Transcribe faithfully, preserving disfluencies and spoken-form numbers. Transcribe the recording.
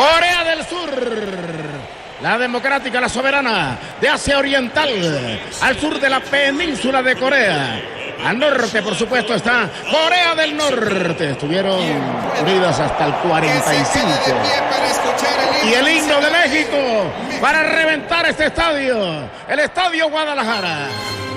Corea del Sur, la democrática, la soberana de Asia Oriental, al sur de la península de Corea. Al norte, por supuesto, está Corea del Norte. Estuvieron unidas hasta el cuarenta y cinco. Y el himno de México para reventar este estadio, el Estadio Guadalajara.